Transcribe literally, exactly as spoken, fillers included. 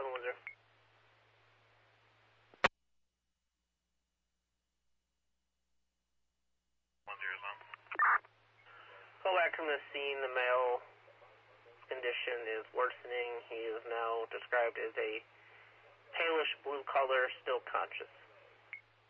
seven one zero. one zero zone. Call back from the scene. The male condition is worsening. He is now described as a palish blue color, still conscious.